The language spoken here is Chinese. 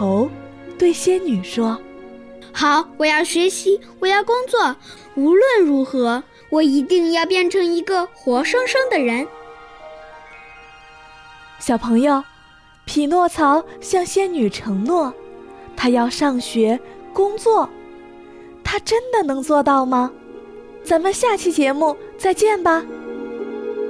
头，对仙女说： 好，我要学习，我要工作，无论如何，我一定要变成一个活生生的人。 小朋友，匹诺曹向仙女承诺，他要上学工作，他真的能做到吗？咱们下期节目再见吧。